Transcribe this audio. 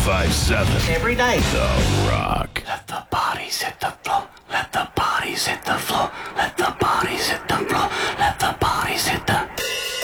94.7 Every day. The Rock. Let the bodies hit the floor.